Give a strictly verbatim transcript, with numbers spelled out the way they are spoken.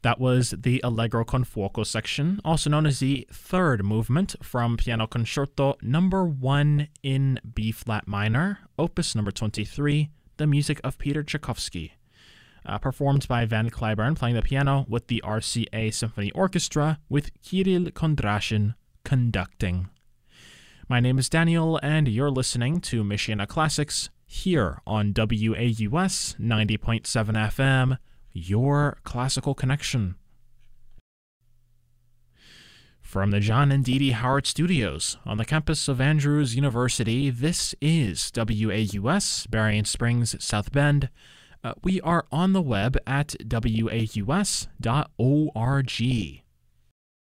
That was the Allegro con fuoco section, also known as the third movement from Piano Concerto number one in B-flat minor, opus number twenty-three, the music of Peter Tchaikovsky, uh, performed by Van Cliburn playing the piano with the R C A Symphony Orchestra with Kirill Kondrashin conducting. My name is Daniel, and you're listening to Michiana Classics here on W A U S ninety point seven F M, your classical connection. From the John and Dee Dee Howard Studios on the campus of Andrews University, this is W A U S, Berrien Springs, South Bend. Uh, we are on the web at W A U S dot org.